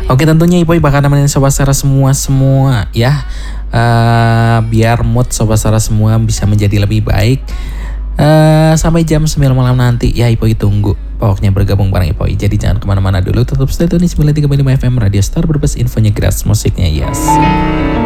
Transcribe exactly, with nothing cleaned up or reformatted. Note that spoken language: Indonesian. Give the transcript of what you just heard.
Oke, tentunya Ipoi bakal nemenin Sobat Sara semua-semua ya. Eh, biar mood Sobat Sara semua bisa menjadi lebih baik. Eh, sampai jam sembilan malam nanti ya Ipoi tunggu. Pokoknya bergabung bareng Ipoi. Jadi jangan kemana-mana dulu. Tetap stay tune di sembilan tiga lima F M Radio Star, berbes infonya, gratis musiknya, yes.